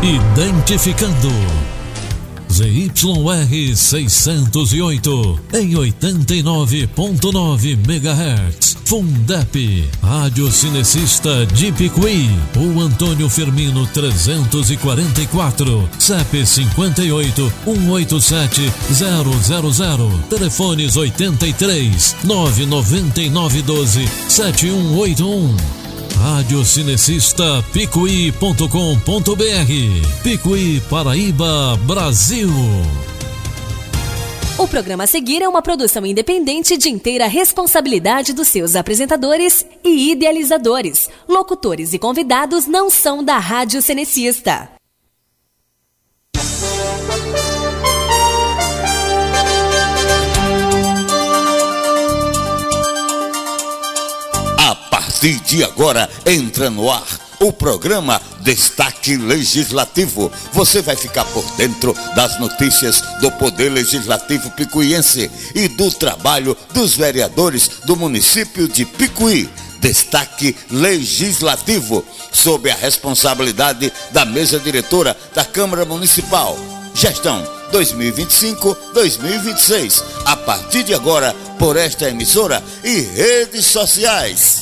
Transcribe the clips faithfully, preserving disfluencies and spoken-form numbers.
Identificando Z Y R seiscentos e oito em oitenta e nove ponto nove megahertz. Fundep, Rádio Cinecista de Picuí. O Antônio Firmino trezentos e quarenta e quatro, C E P cinquenta e oito, cento e oitenta e sete, zero zero zero. Telefones oitenta e três, nove nove nove doze, sete um oito um. Rádio Cinecista Picuí ponto com ponto br. Picuí, Paraíba, Brasil. O programa a seguir é uma produção independente de inteira responsabilidade dos seus apresentadores e idealizadores. Locutores e convidados não são da Rádio Cinecista. A partir de agora, entra no ar o programa Destaque Legislativo. Você vai ficar por dentro das notícias do Poder Legislativo picuiense e do trabalho dos vereadores do município de Picuí. Destaque Legislativo, sob a responsabilidade da mesa diretora da Câmara Municipal. Gestão dois mil e vinte e cinco a dois mil e vinte e seis, a partir de agora, por esta emissora e redes sociais.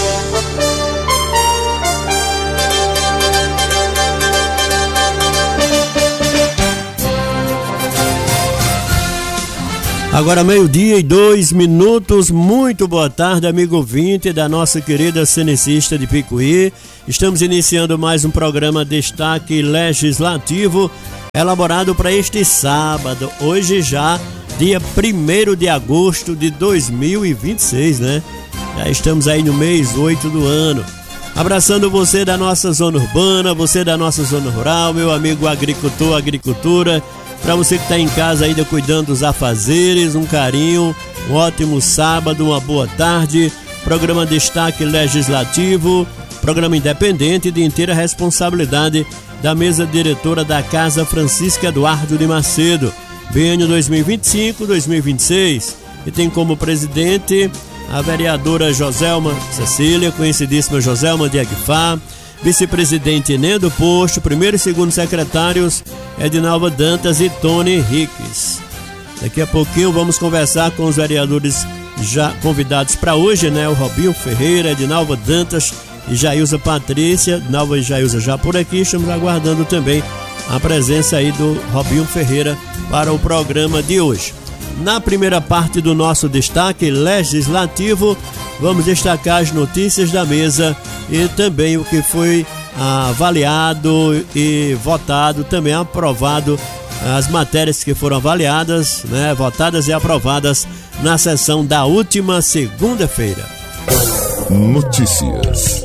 Agora meio-dia e dois minutos, muito boa tarde, amigo ouvinte da nossa querida Cinecista de Picuí. Estamos iniciando mais um programa Destaque Legislativo, elaborado para este sábado, hoje já, dia primeiro de agosto de dois mil e vinte e seis, né? Já estamos aí no mês oito do ano. Abraçando você da nossa zona urbana, você da nossa zona rural, meu amigo agricultor, agricultura. Para você que está em casa ainda cuidando dos afazeres, um carinho, um ótimo sábado, uma boa tarde. Programa Destaque Legislativo, programa independente de inteira responsabilidade da mesa diretora da Casa Francisca Eduardo de Macedo, biênio dois mil e vinte e cinco a dois mil e vinte e seis, e tem como presidente a vereadora Joselma Cecília, conhecidíssima Joselma de Aguifá, vice-presidente Nendo Posto, primeiro e segundo secretários Edinalva Dantas e Tony Henriques. Daqui a pouquinho vamos conversar com os vereadores já convidados para hoje, né? O Robinho Ferreira, Edinalva Dantas e Jailza Patrícia. Edinalva e Jailza já por aqui, estamos aguardando também a presença aí do Robinho Ferreira para o programa de hoje. Na primeira parte do nosso destaque legislativo, vamos destacar as notícias da mesa e também o que foi avaliado e votado, também aprovado, as matérias que foram avaliadas, né, votadas e aprovadas na sessão da última segunda-feira. Notícias.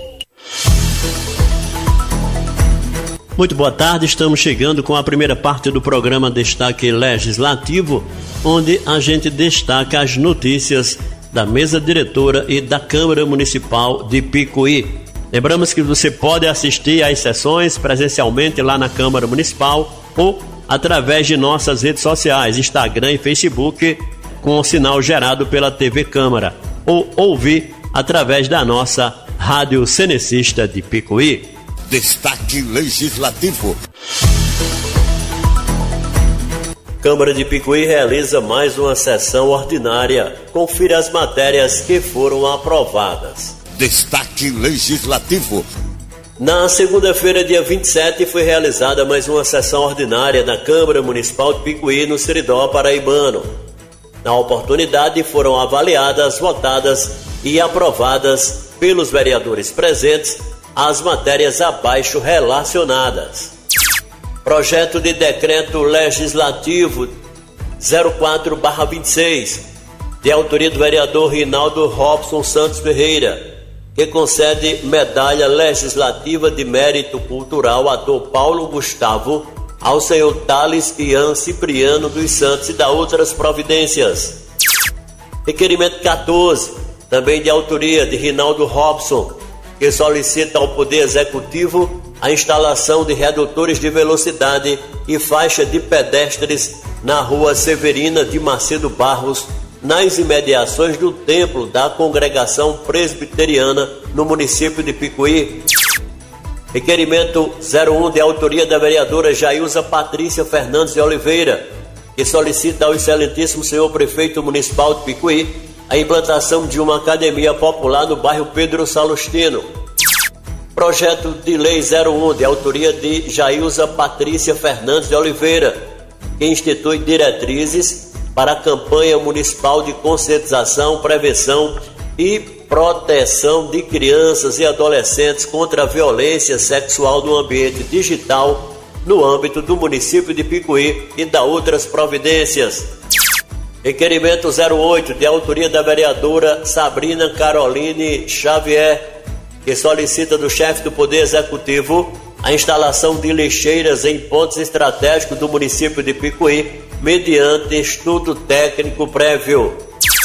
Muito boa tarde, estamos chegando com a primeira parte do programa Destaque Legislativo, onde a gente destaca as notícias da mesa diretora e da Câmara Municipal de Picuí. Lembramos que você pode assistir às sessões presencialmente lá na Câmara Municipal ou através de nossas redes sociais, Instagram e Facebook, com o sinal gerado pela T V Câmara, ou ouvir através da nossa Rádio Cinecista de Picuí. Destaque Legislativo. Câmara de Picuí realiza mais uma sessão ordinária. Confira as matérias que foram aprovadas. Destaque Legislativo. Na segunda-feira, dia vinte e sete, foi realizada mais uma sessão ordinária da Câmara Municipal de Picuí, no Seridó paraibano. Na oportunidade, foram avaliadas, votadas e aprovadas pelos vereadores presentes as matérias abaixo relacionadas. Projeto de Decreto Legislativo zero quatro barra vinte e seis, de autoria do vereador Rinaldo Robson Santos Ferreira, que concede medalha legislativa de mérito cultural a Dom Paulo Gustavo, ao senhor Thales Ian Cipriano dos Santos e da outras providências. Requerimento quatorze, também de autoria de Rinaldo Robson, que solicita ao Poder Executivo a instalação de redutores de velocidade e faixa de pedestres na rua Severina de Macedo Barros, nas imediações do Templo da Congregação Presbiteriana, no município de Picuí. Requerimento zero um de autoria da vereadora Jailza Patrícia Fernandes de Oliveira, que solicita ao excelentíssimo senhor prefeito municipal de Picuí a implantação de uma academia popular no bairro Pedro Salustino. Projeto de lei zero um de autoria de Jailza Patrícia Fernandes de Oliveira, que institui diretrizes para a campanha municipal de conscientização, prevenção e proteção de crianças e adolescentes contra a violência sexual no ambiente digital no âmbito do município de Picuí e da outras providências. Requerimento zero oito de autoria da vereadora Sabrina Caroline Xavier, que solicita do chefe do Poder Executivo a instalação de lixeiras em pontos estratégicos do município de Picuí, mediante estudo técnico prévio.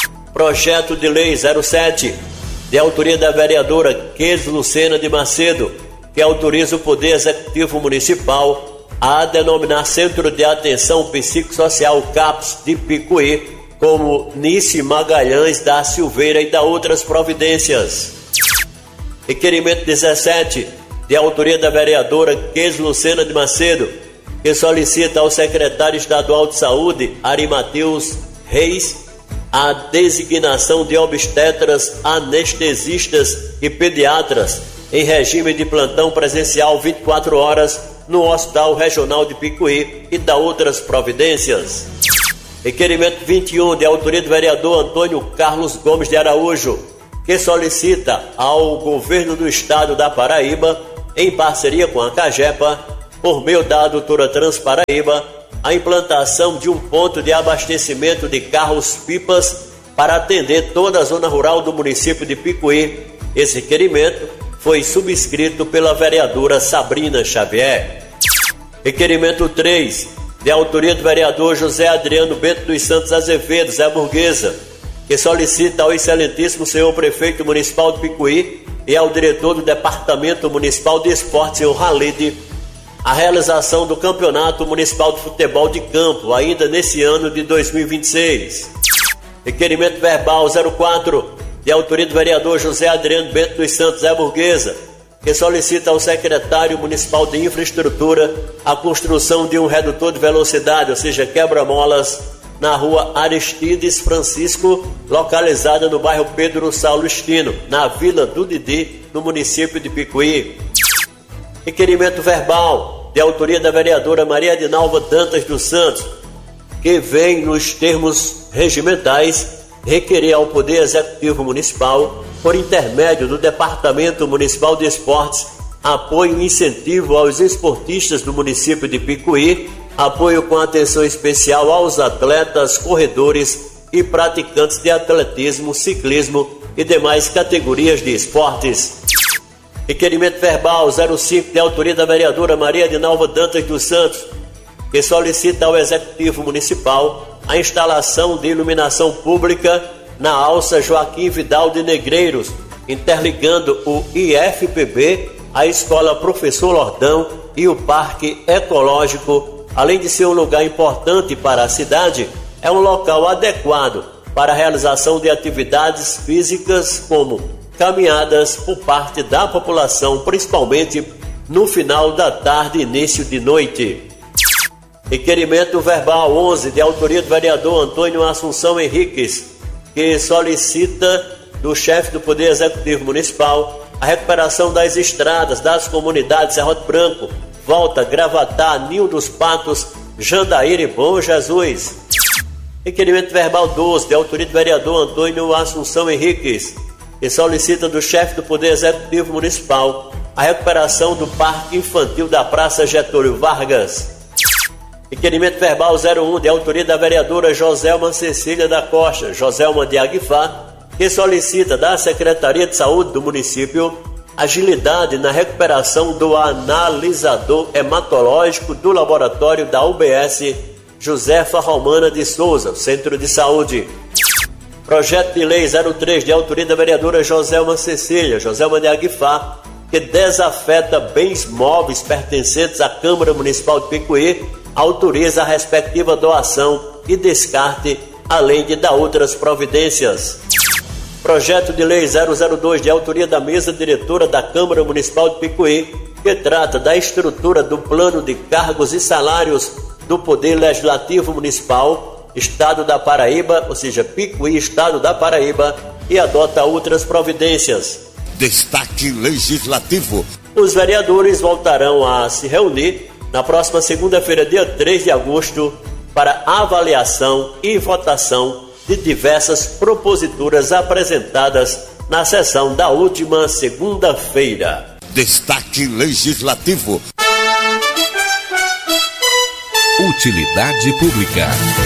Projeto de lei zero sete, de autoria da vereadora Keis Lucena de Macedo, que autoriza o Poder Executivo Municipal a denominar Centro de Atenção Psicossocial CAPS de Picuí como Nice Magalhães da Silveira e da outras providências. Requerimento dezessete, de autoria da vereadora Keis Lucena de Macedo, que solicita ao secretário estadual de saúde, Ari Matheus Reis, a designação de obstetras, anestesistas e pediatras em regime de plantão presencial vinte e quatro horas no Hospital Regional de Picuí e da outras providências. Requerimento vinte e um, de autoria do vereador Antônio Carlos Gomes de Araújo, que solicita ao governo do estado da Paraíba, em parceria com a CAGEPA, por meio da adutora Transparaíba, a implantação de um ponto de abastecimento de carros-pipas para atender toda a zona rural do município de Picuí. Esse requerimento foi subscrito pela vereadora Sabrina Xavier. Requerimento três, de autoria do vereador José Adriano Bento dos Santos Azevedo, Zé Burguesa, que solicita ao excelentíssimo senhor prefeito municipal de Picuí e ao diretor do Departamento Municipal de Esportes, senhor Halide, a realização do Campeonato Municipal de Futebol de Campo, ainda nesse ano de dois mil e vinte e seis. Requerimento verbal zero quatro, de autoria do vereador José Adriano Bento dos Santos Zé Burguesa, que solicita ao secretário municipal de infraestrutura a construção de um redutor de velocidade, ou seja, quebra-molas, na rua Aristides Francisco, localizada no bairro Pedro Salustino, na Vila do Didi, no município de Picuí. Requerimento verbal, de autoria da vereadora Maria Adinalva Dantas dos Santos, que vem nos termos regimentais requerer ao Poder Executivo Municipal, por intermédio do Departamento Municipal de Esportes, apoio e incentivo aos esportistas do município de Picuí, apoio com atenção especial aos atletas, corredores e praticantes de atletismo, ciclismo e demais categorias de esportes. Requerimento verbal zero cinco, de autoria da vereadora Maria Adinalva Dantas dos Santos, que solicita ao Executivo Municipal a instalação de iluminação pública na alça Joaquim Vidal de Negreiros, interligando o I F P B, a Escola Professor Lordão e o Parque Ecológico. Além de ser um lugar importante para a cidade, é um local adequado para a realização de atividades físicas como caminhadas por parte da população, principalmente no final da tarde e início de noite. Requerimento verbal onze, de autoria do vereador Antônio Assunção Henriques, que solicita do chefe do Poder Executivo Municipal a recuperação das estradas das comunidades Serrote Branco, Volta, Gravatá, Ninho dos Patos, Jandaíra e Bom Jesus. Requerimento verbal doze, de autoria do vereador Antônio Assunção Henriques, que solicita do chefe do Poder Executivo Municipal a recuperação do Parque Infantil da Praça Getúlio Vargas. Requerimento verbal zero um, de autoria da vereadora Joselma Cecília da Costa, Joselma de Aguifá, que solicita da Secretaria de Saúde do município agilidade na recuperação do analisador hematológico do laboratório da U B S Josefa Romana de Souza, Centro de Saúde. Projeto de lei zero três, de autoria da vereadora Joselma Cecília, Joselma de Aguifá, que desafeta bens móveis pertencentes à Câmara Municipal de Picuí, autoriza a respectiva doação e descarte, além de dar outras providências. Projeto de lei zero zero dois, de autoria da mesa diretora da Câmara Municipal de Picuí, que trata da estrutura do plano de cargos e salários do Poder Legislativo Municipal, Estado da Paraíba, ou seja, Picuí, Estado da Paraíba, e adota outras providências. Destaque Legislativo. Os vereadores voltarão a se reunir na próxima segunda-feira, dia três de agosto, para avaliação e votação de diversas proposituras apresentadas na sessão da última segunda-feira. Destaque Legislativo. Utilidade Pública.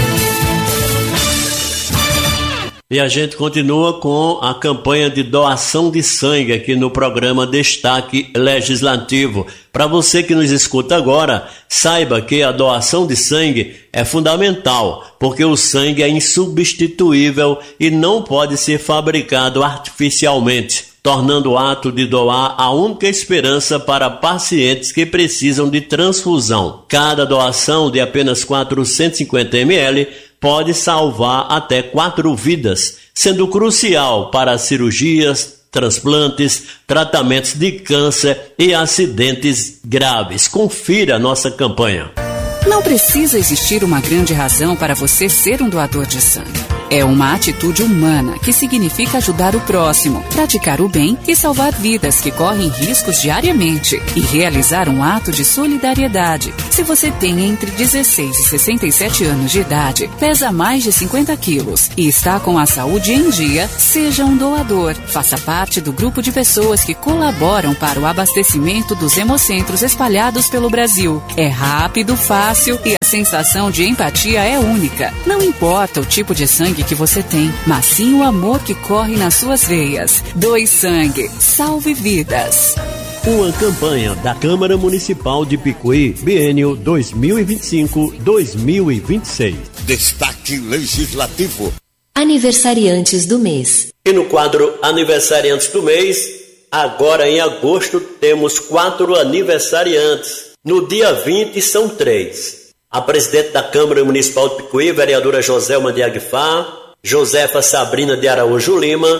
E a gente continua com a campanha de doação de sangue aqui no programa Destaque Legislativo. Para você que nos escuta agora, saiba que a doação de sangue é fundamental, porque o sangue é insubstituível e não pode ser fabricado artificialmente, tornando o ato de doar a única esperança para pacientes que precisam de transfusão. Cada doação de apenas quatrocentos e cinquenta mililitros pode salvar até quatro vidas, sendo crucial para cirurgias, transplantes, tratamentos de câncer e acidentes graves. Confira a nossa campanha. Não precisa existir uma grande razão para você ser um doador de sangue. É uma atitude humana que significa ajudar o próximo, praticar o bem e salvar vidas que correm riscos diariamente e realizar um ato de solidariedade. Se você tem entre dezesseis e sessenta e sete anos de idade, pesa mais de cinquenta quilos e está com a saúde em dia, seja um doador. Faça parte do grupo de pessoas que colaboram para o abastecimento dos hemocentros espalhados pelo Brasil. É rápido, fácil e a sensação de empatia é única. Não importa o tipo de sangue que você tem, mas sim o amor que corre nas suas veias. Doe sangue, salve vidas. Uma campanha da Câmara Municipal de Picuí, biênio dois mil e vinte e cinco a dois mil e vinte e seis. Destaque Legislativo. Aniversariantes do mês. E no quadro Aniversariantes do mês, agora em agosto temos quatro aniversariantes. No dia vinte são três. A presidente da Câmara Municipal de Picuí, vereadora Joselma de Aguifá, Josefa Sabrina de Araújo Lima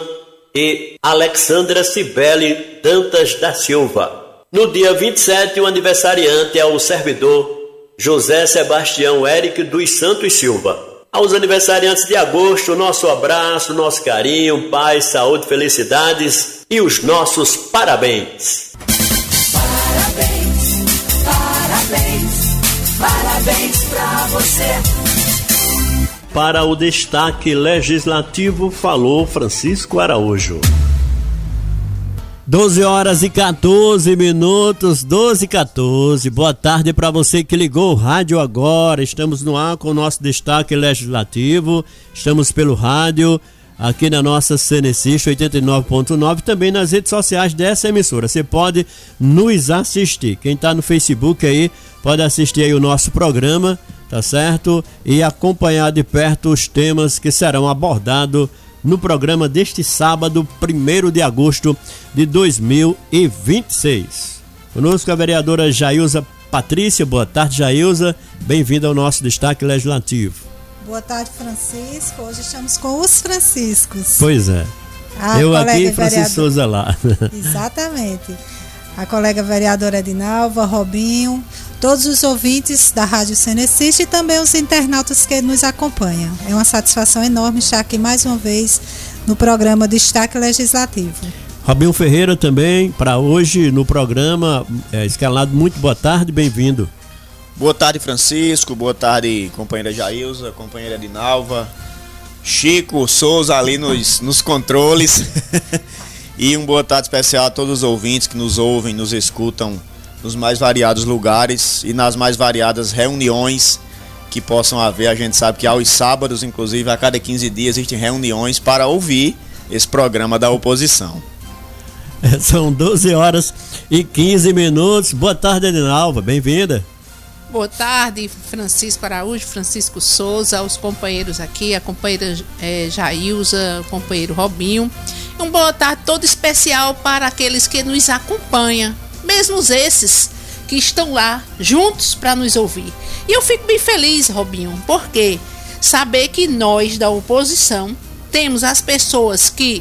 e Alexandra Cibele Dantas da Silva. No dia vinte e sete, o aniversariante é o servidor José Sebastião Eric dos Santos Silva. Aos aniversariantes de agosto, nosso abraço, nosso carinho, paz, saúde, felicidades e os nossos parabéns. Parabéns, parabéns. Parabéns pra você. Para o Destaque Legislativo, falou Francisco Araújo. doze horas e quatorze minutos, doze e quatorze. Boa tarde para você que ligou o rádio agora. Estamos no ar com o nosso Destaque Legislativo. Estamos pelo rádio, aqui na nossa Cenecista oitenta e nove ponto nove, também nas redes sociais dessa emissora. Você pode nos assistir. Quem está no Facebook aí, pode assistir aí o nosso programa, tá certo? E acompanhar de perto os temas que serão abordados no programa deste sábado, primeiro de agosto de dois mil e vinte e seis. Conosco a vereadora Jailza Patrícia. Boa tarde, Jailza. Bem-vinda ao nosso Destaque Legislativo. Boa tarde, Francisco. Hoje estamos com os Franciscos. Pois é. A Eu aqui e Francisco vereador... Souza lá. Exatamente. A colega vereadora Edinalva, Robinho, todos os ouvintes da Rádio Cenecista e também os internautas que nos acompanham. É uma satisfação enorme estar aqui mais uma vez no programa Destaque Legislativo. Robinho Ferreira também, para hoje no programa é, escalado. Muito boa tarde, bem-vindo. Boa tarde, Francisco. Boa tarde, companheira Jailza, companheira Edinalva, Chico Souza ali nos, nos controles. E um boa tarde especial a todos os ouvintes que nos ouvem, nos escutam nos mais variados lugares e nas mais variadas reuniões que possam haver. A gente sabe que aos sábados, inclusive, a cada quinze dias existem reuniões para ouvir esse programa da oposição. São doze horas e quinze minutos. Boa tarde, Edinalva, bem-vinda. Boa tarde, Francisco Araújo, Francisco Souza, os companheiros aqui, a companheira é, Jailza, o companheiro Robinho. Um boa tarde todo especial para aqueles que nos acompanham, mesmo esses que estão lá juntos para nos ouvir. E eu fico bem feliz, Robinho, porque saber que nós da oposição temos as pessoas que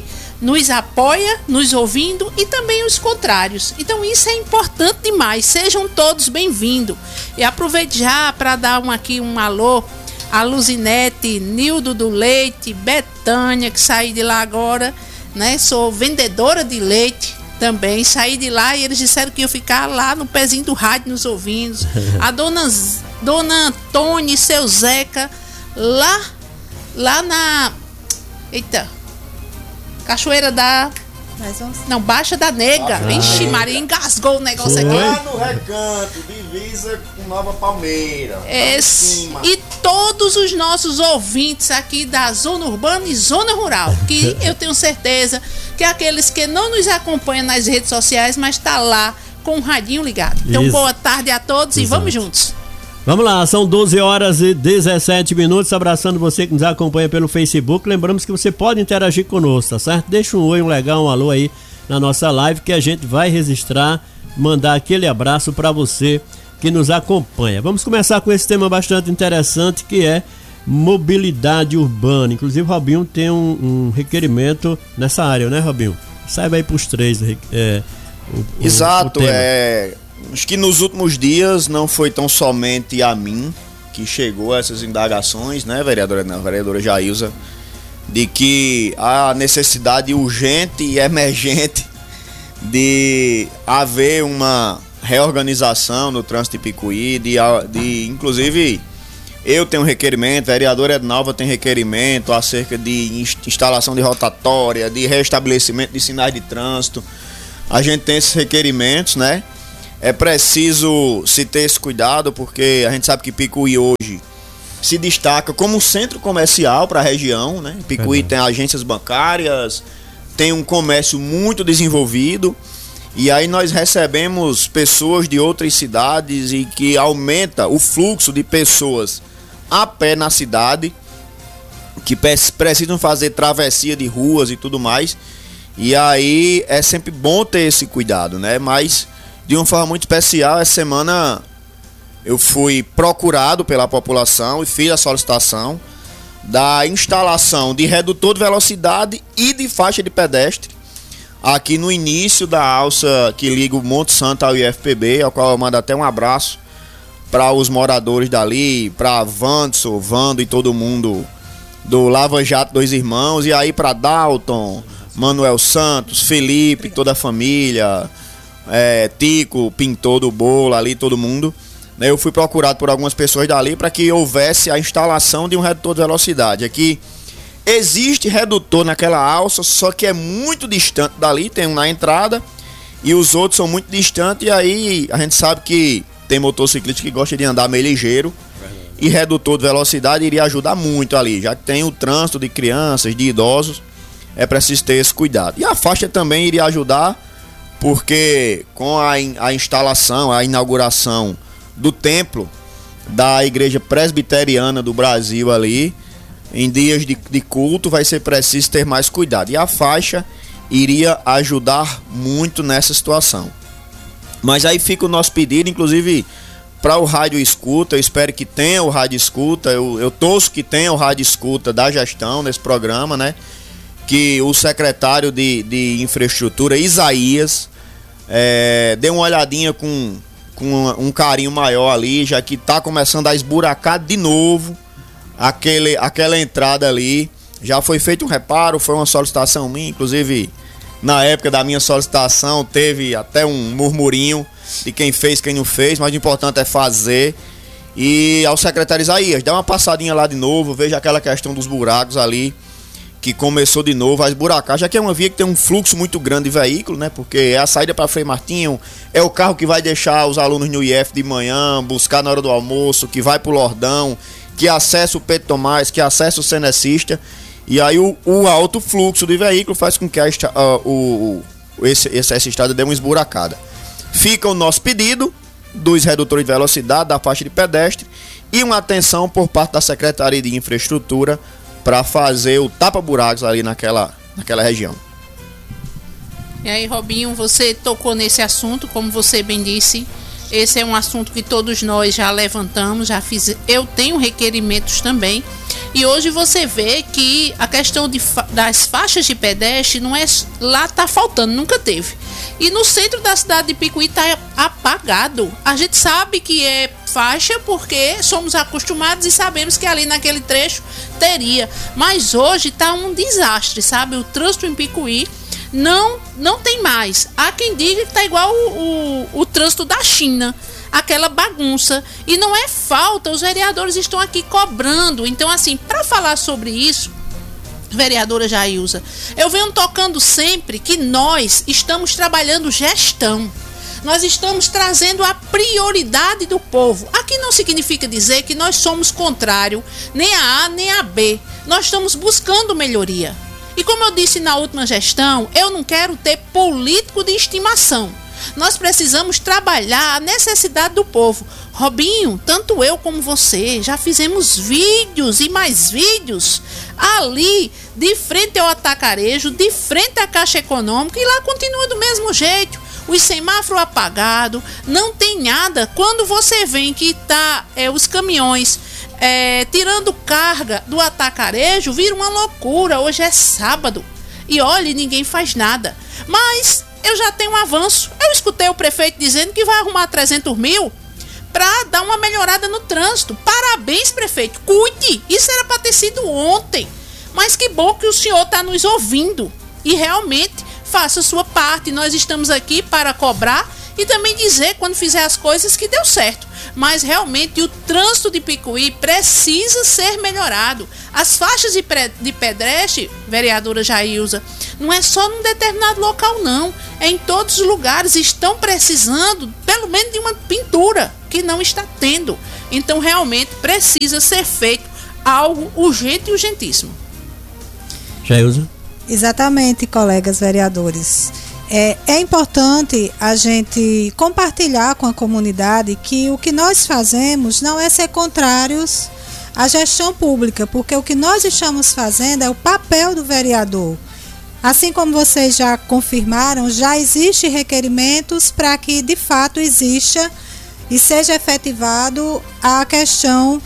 nos apoia, nos ouvindo, e também os contrários. Então isso é importante demais. Sejam todos bem-vindos. E aproveito já para dar um, aqui um alô a Luzinete, Nildo do Leite, Betânia, que saí de lá agora, né? Sou vendedora de leite também. Saí de lá e eles disseram que ia ficar lá no pezinho do rádio nos ouvindo. A dona, dona Antônia e seu Zeca, lá, lá na... Eita... Cachoeira da... Não, Baixa da Nega. Ah, Ixi, Maria, engasgou o negócio aqui. Lá no Recanto, divisa com Nova Palmeira. Esse, e todos os nossos ouvintes aqui da Zona Urbana e Zona Rural, que eu tenho certeza que é aqueles que não nos acompanham nas redes sociais, mas tá lá com o radinho ligado. Então, isso. Boa tarde a todos. Exato. E vamos juntos. Vamos lá, são doze horas e dezessete minutos, abraçando você que nos acompanha pelo Facebook. Lembramos que você pode interagir conosco, tá certo? Deixa um oi, um legal, um alô aí na nossa live, que a gente vai registrar, mandar aquele abraço para você que nos acompanha. Vamos começar com esse tema bastante interessante, que é mobilidade urbana. Inclusive, o Robinho tem um, um requerimento nessa área, né, Robinho? Saiba aí pros três. É, o, Exato, o, o é... Acho que nos últimos dias não foi tão somente a mim que chegou a essas indagações, né, vereadora, não, vereadora Jailza, de que há necessidade urgente e emergente de haver uma reorganização no trânsito de Picuí, de, de inclusive eu tenho um requerimento, a vereadora Ednalva tem requerimento acerca de instalação de rotatória, de restabelecimento de sinais de trânsito. A gente tem esses requerimentos, né? É preciso se ter esse cuidado, porque a gente sabe que Picuí hoje se destaca como um centro comercial para a região, né? Picuí uhum. tem agências bancárias, tem um comércio muito desenvolvido, e aí nós recebemos pessoas de outras cidades e que aumenta o fluxo de pessoas a pé na cidade, que precisam fazer travessia de ruas e tudo mais, e aí é sempre bom ter esse cuidado, né? Mas de uma forma muito especial, essa semana eu fui procurado pela população e fiz a solicitação da instalação de redutor de velocidade e de faixa de pedestre aqui no início da alça que liga o Monte Santo ao I F P B, ao qual eu mando até um abraço para os moradores dali, para Vanderson, Vando e todo mundo do Lava Jato Dois Irmãos, e aí para Dalton, Manuel Santos, Felipe, toda a família... É, Tico, pintor do bolo ali, todo mundo, né? Eu fui procurado por algumas pessoas dali para que houvesse a instalação de um redutor de velocidade. Aqui existe redutor naquela alça, só que é muito distante dali, tem um na entrada e os outros são muito distantes, e aí a gente sabe que tem motociclista que gosta de andar meio ligeiro, e redutor de velocidade iria ajudar muito ali, já que tem o trânsito de crianças, de idosos, é preciso ter esse cuidado. E a faixa também iria ajudar, porque com a, a instalação, a inauguração do templo da Igreja Presbiteriana do Brasil ali, em dias de, de culto, vai ser preciso ter mais cuidado. E a faixa iria ajudar muito nessa situação. Mas aí fica o nosso pedido, inclusive para o rádio escuta, eu espero que tenha o rádio escuta, eu, eu torço que tenha o rádio escuta da gestão nesse programa, né? Que o secretário de, de infraestrutura, Isaías, é, dê uma olhadinha com, com um carinho maior ali, já que está começando a esburacar de novo aquele, aquela entrada ali. Já foi feito um reparo, foi uma solicitação minha, inclusive na época da minha solicitação teve até um murmurinho de quem fez, quem não fez, mas o importante é fazer. E ao secretário Isaías, dá uma passadinha lá de novo, veja aquela questão dos buracos ali, que começou de novo a esburacar, já que é uma via que tem um fluxo muito grande de veículo, né? Porque é a saída para Frei Martinho, é o carro que vai deixar os alunos no I F de manhã, buscar na hora do almoço, que vai pro Lordão, que acessa o Pedro Tomás, que acessa o Cenecista, e aí o, o alto fluxo de veículo faz com que a, uh, o, esse, esse, essa estrada dê uma esburacada. Fica o nosso pedido dos redutores de velocidade, da faixa de pedestre, e uma atenção por parte da Secretaria de Infraestrutura para fazer o tapa-buracos ali naquela, naquela região. E aí, Robinho, você tocou nesse assunto, como você bem disse, esse é um assunto que todos nós já levantamos, já fiz, eu tenho requerimentos também. E hoje você vê que a questão de, das faixas de pedestre não é lá, tá faltando, nunca teve. E no centro da cidade de Picuí tá apagado. A gente sabe que é faixa porque somos acostumados e sabemos que ali naquele trecho teria. Mas hoje tá um desastre, sabe? O trânsito em Picuí não, não tem mais. Há quem diga que tá igual o, o, o trânsito da China. Aquela bagunça, e não é falta, os vereadores estão aqui cobrando. Então, assim, para falar sobre isso, vereadora Jailza, eu venho tocando sempre que nós estamos trabalhando gestão, nós estamos trazendo a prioridade do povo. Aqui não significa dizer que nós somos contrário nem a A nem a B, nós estamos buscando melhoria. E como eu disse na última gestão, eu não quero ter político de estimação. Nós precisamos trabalhar a necessidade do povo. Robinho, tanto eu como você já fizemos vídeos e mais vídeos ali de frente ao atacarejo, de frente à Caixa Econômica, e lá continua do mesmo jeito. Os semáforos apagados, não tem nada. Quando você vê que tá é, os caminhões é, tirando carga do atacarejo, vira uma loucura. Hoje é sábado e olha, ninguém faz nada. Mas eu já tenho um avanço. Eu escutei o prefeito dizendo que vai arrumar trezentos mil para dar uma melhorada no trânsito. Parabéns, prefeito. Cuide. Isso era para ter sido ontem. Mas que bom que o senhor está nos ouvindo. E realmente faça a sua parte. Nós estamos aqui para cobrar e também dizer quando fizer as coisas que deu certo. Mas realmente o trânsito de Picuí precisa ser melhorado. As faixas de, pre- de pedestre, vereadora Jailza, não é só num determinado local não, é em todos os lugares. Estão precisando pelo menos de uma pintura que não está tendo. Então realmente precisa ser feito algo urgente e urgentíssimo. Jailza? Exatamente, colegas vereadores. É, é importante a gente compartilhar com a comunidade que o que nós fazemos não é ser contrários à gestão pública, porque o que nós estamos fazendo é o papel do vereador. Assim como vocês já confirmaram, já existem requerimentos para que de fato exista e seja efetivado a questão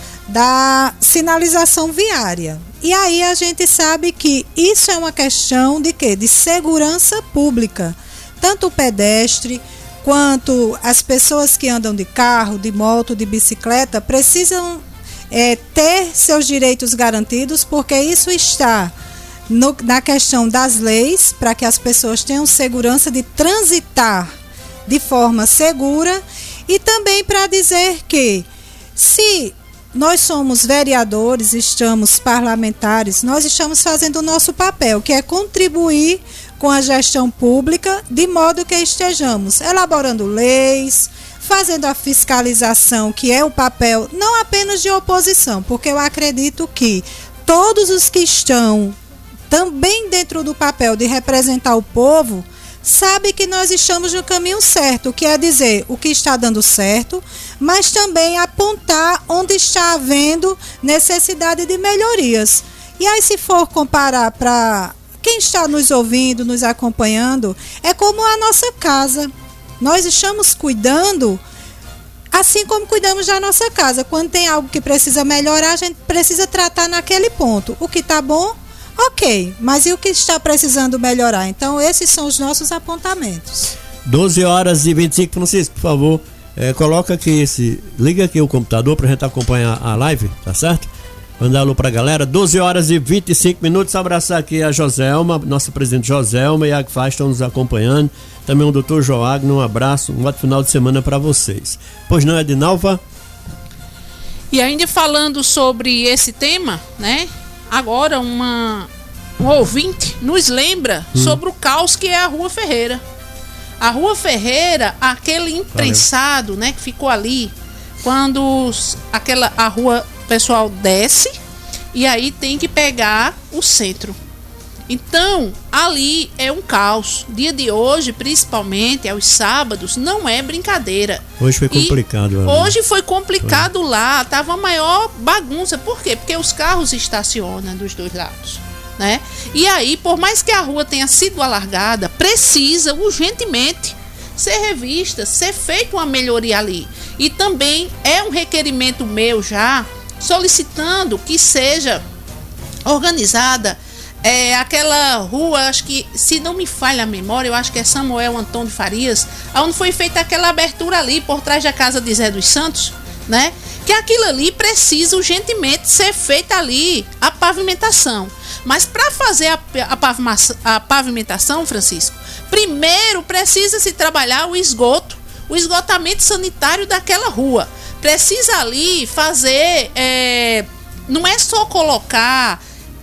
da sinalização viária. E aí a gente sabe que isso é uma questão de quê? De segurança pública. Tanto o pedestre quanto as pessoas que andam de carro, de moto, de bicicleta precisam é, ter seus direitos garantidos, porque isso está no, na questão das leis, para que as pessoas tenham segurança de transitar de forma segura, e também para dizer que se nós somos vereadores, estamos parlamentares, nós estamos fazendo o nosso papel, que é contribuir com a gestão pública, de modo que estejamos elaborando leis, fazendo a fiscalização, que é o papel não apenas de oposição, porque eu acredito que todos os que estão também dentro do papel de representar o povo, sabe que nós estamos no caminho certo, que é dizer o que está dando certo, mas também apontar onde está havendo necessidade de melhorias. E aí, se for comparar para quem está nos ouvindo, nos acompanhando, é como a nossa casa. Nós estamos cuidando assim como cuidamos da nossa casa. Quando tem algo que precisa melhorar, a gente precisa tratar naquele ponto. O que está bom, ok, mas e o que está precisando melhorar? Então, esses são os nossos apontamentos. doze horas e vinte e cinco, Francisco, por favor, é, coloca aqui esse, liga aqui o computador pra gente acompanhar a live, tá certo? Mandar alô pra galera, doze horas e vinte e cinco minutos, abraçar aqui a Joselma, nossa presidente Joselma e a Agfaz estão nos acompanhando, também o doutor Joagno, um abraço, um ótimo final de semana para vocês. Pois não, Edinalva? E ainda falando sobre esse tema, né? Agora uma, um ouvinte nos lembra hum. sobre o caos que é a Rua Ferreira. A Rua Ferreira, aquele imprensado, né, que ficou ali, quando aquela, a rua, o pessoal desce e aí tem que pegar o centro. Então, ali é um caos. Dia de hoje, principalmente, aos sábados, não é brincadeira. Hoje foi complicado. E hoje foi complicado foi. lá, tava a maior bagunça. Por quê? Porque os carros estacionam dos dois lados, né? E aí, por mais que a rua tenha sido alargada, precisa urgentemente ser revista, ser feita uma melhoria ali. E também é um requerimento meu já, solicitando que seja organizada é, aquela rua, acho que, se não me falha a memória, eu acho que é Samuel Antônio Farias, onde foi feita aquela abertura ali, por trás da casa de Zé dos Santos, né? Que aquilo ali precisa urgentemente ser feita ali, a pavimentação. Mas para fazer a, a, a pavimentação, Francisco, primeiro precisa se trabalhar o esgoto, o esgotamento sanitário daquela rua. Precisa ali fazer, é, não é só colocar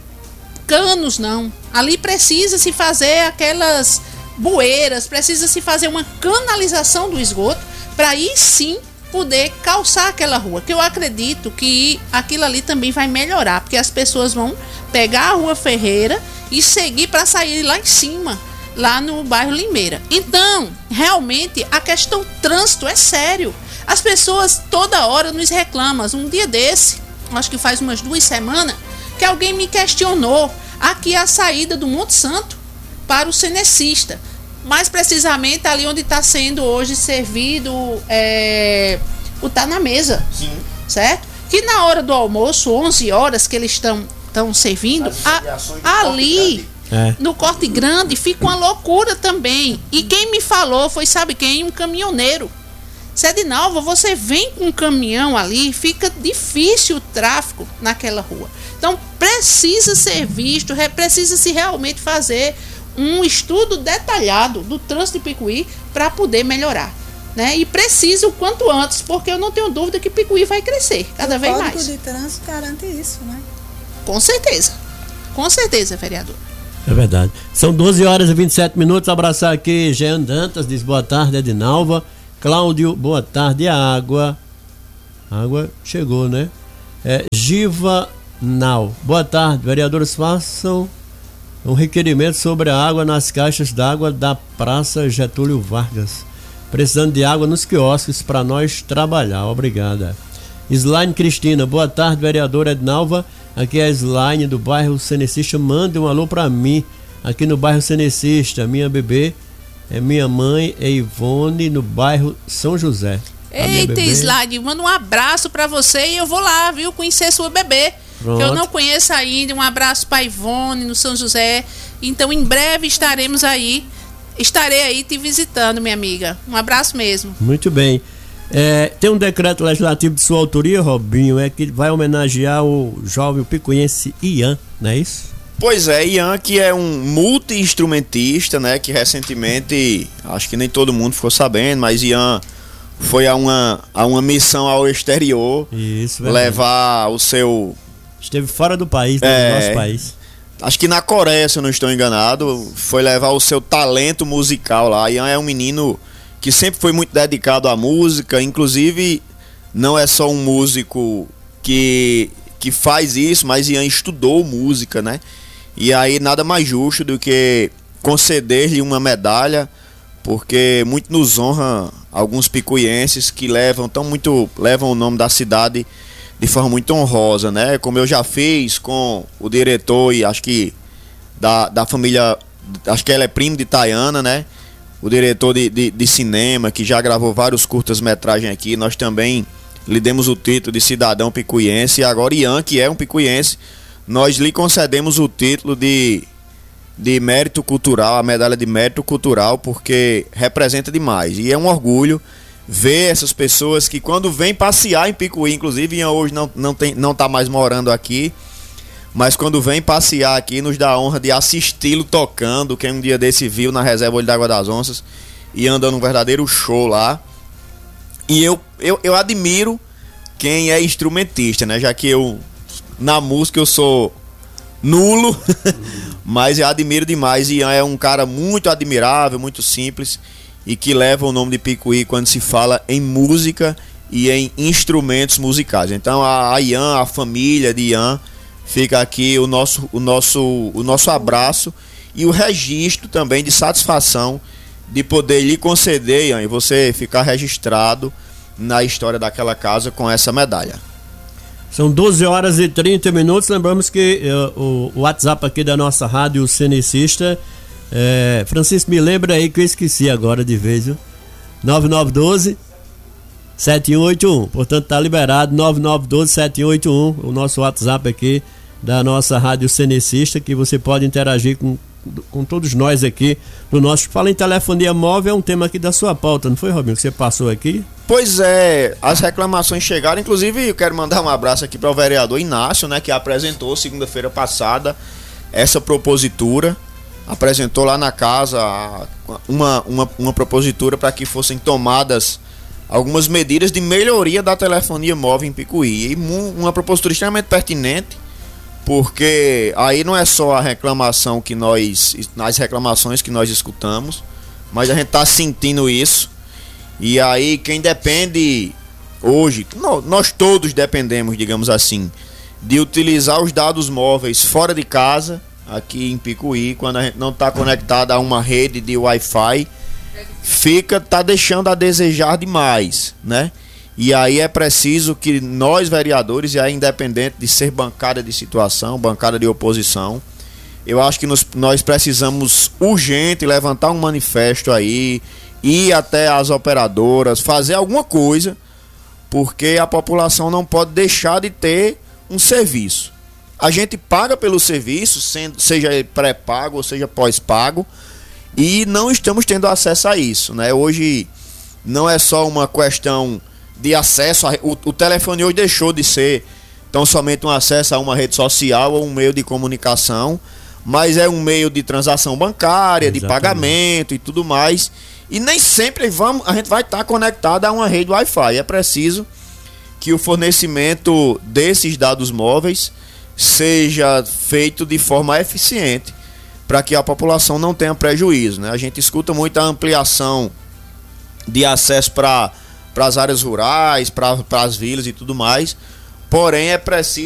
canos, não. Ali precisa se fazer aquelas bueiras, precisa se fazer uma canalização do esgoto, para aí sim poder calçar aquela rua, que eu acredito que aquilo ali também vai melhorar, porque as pessoas vão pegar a Rua Ferreira e seguir para sair lá em cima, lá no bairro Limeira. Então, realmente, a questão trânsito é sério. As pessoas toda hora nos reclamam. Um dia desse, acho que faz umas duas semanas, que alguém me questionou aqui a saída do Monte Santo para o Cenecista. Mais precisamente ali onde está sendo hoje servido é, o Tá na Mesa. Sim. Certo? Que na hora do almoço, onze horas que eles estão estão servindo, a, ali é. no Corte Grande fica uma loucura também. E quem me falou foi, sabe quem? Um caminhoneiro. Sedinalva, você vem com um caminhão ali, fica difícil o tráfego naquela rua. Então precisa ser visto, precisa se realmente fazer um estudo detalhado do trânsito de Picuí para poder melhorar, né? E precisa o quanto antes, porque eu não tenho dúvida que Picuí vai crescer cada vez mais. O Código de Trânsito garante isso, né? Com certeza, com certeza, vereador. É verdade. São doze horas e vinte e sete minutos. Abraçar aqui Jean Dantas, diz boa tarde, Edinalva. Cláudio, boa tarde. Água, água chegou, né? É, Giva Nau, boa tarde, vereadores, façam um requerimento sobre a água nas caixas d'água da Praça Getúlio Vargas. Precisando de água nos quiosques para nós trabalhar. Obrigada. Slaine Cristina, boa tarde, vereadora Edinalva. Aqui é a Slaine do bairro Cenecista. Mande um alô para mim, aqui no bairro Cenecista. Minha bebê é minha mãe, é Ivone, no bairro São José. Eita, Slaine, manda um abraço para você e eu vou lá, viu, conhecer sua bebê. Pronto. Eu não conheço ainda. Um abraço para Ivone no São José. Então em breve estaremos aí. Estarei aí te visitando, minha amiga. Um abraço mesmo. Muito bem. É, tem um decreto legislativo de sua autoria, Robinho, é que vai homenagear o jovem picuiense Ian, não é isso? Pois é, Ian, que é um multi-instrumentista, né? Que recentemente, acho que nem todo mundo ficou sabendo, mas Ian foi a uma, a uma missão ao exterior. Isso, verdade. Levar o seu... Esteve fora do país, né, é, do nosso país. Acho que na Coreia, se eu não estou enganado, foi levar o seu talento musical lá. Ian é um menino que sempre foi muito dedicado à música, inclusive não é só um músico que, que faz isso, mas Ian estudou música, né? E aí nada mais justo do que conceder-lhe uma medalha, porque muito nos honra alguns picuienses que levam, tão muito, levam o nome da cidade de forma muito honrosa, né? Como eu já fiz com o diretor e acho que da, da família, acho que ela é primo de Tayana, né? O diretor de, de, de cinema, que já gravou vários curtas-metragens aqui. Nós também lhe demos o título de cidadão picuiense. E agora Ian, que é um picuiense, nós lhe concedemos o título de, de mérito cultural, a medalha de mérito cultural, porque representa demais. E é um orgulho ver essas pessoas que quando vêm passear em Picuí, inclusive Ian hoje não, não, tem, não tá mais morando aqui, mas quando vem passear aqui, nos dá a honra de assisti-lo tocando. Quem um dia desse viu na reserva Olho d'Água das Onças, e andando um verdadeiro show lá. E eu, eu, eu admiro quem é instrumentista, né? Já que eu, na música, eu sou nulo, mas eu admiro demais. Ian é um cara muito admirável, muito simples, e que leva o nome de Picuí quando se fala em música e em instrumentos musicais. Então a Ian, a família de Ian, fica aqui o nosso, o nosso, o nosso abraço e o registro também de satisfação de poder lhe conceder, Ian, e você ficar registrado na história daquela casa com essa medalha. São doze horas e trinta minutos. Lembramos que uh, o, o WhatsApp aqui da nossa rádio Cenecista, é, Francisco, me lembra aí que eu esqueci agora de vez, viu? nove nove um dois sete um oito um. Portanto, tá liberado nove nove um dois sete um oito um, o nosso WhatsApp aqui da nossa Rádio Cenecista, que você pode interagir com, com todos nós aqui no nosso. Fala em telefonia móvel, é um tema aqui da sua pauta, não foi, Robinho, que você passou aqui? Pois é, as reclamações chegaram, inclusive eu quero mandar um abraço aqui para o vereador Inácio, né, que apresentou segunda-feira passada essa propositura, apresentou lá na casa uma, uma, uma propositura para que fossem tomadas algumas medidas de melhoria da telefonia móvel em Picuí, e uma propositura extremamente pertinente, porque aí não é só a reclamação que nós, nas reclamações que nós escutamos, mas a gente está sentindo isso. E aí quem depende hoje, nós todos dependemos, digamos assim, de utilizar os dados móveis fora de casa, aqui em Picuí, quando a gente não está conectado a uma rede de Wi-Fi, fica, tá deixando a desejar demais, né? E aí é preciso que nós vereadores, e aí independente de ser bancada de situação, bancada de oposição, eu acho que nos, nós precisamos urgente levantar um manifesto aí, ir até as operadoras, fazer alguma coisa, porque a população não pode deixar de ter um serviço. A gente paga pelo serviço, sendo, seja pré-pago ou seja pós-pago, e não estamos tendo acesso a isso, né? Hoje não é só uma questão de acesso, a, o, o telefone hoje deixou de ser tão somente um acesso a uma rede social ou um meio de comunicação, mas é um meio de transação bancária, exatamente, de pagamento e tudo mais. E nem sempre vamos, a gente vai estar conectado a uma rede Wi-Fi. É preciso que o fornecimento desses dados móveis seja feito de forma eficiente para que a população não tenha prejuízo, né? A gente escuta muito a ampliação de acesso para as áreas rurais, para as vilas e tudo mais, porém é preciso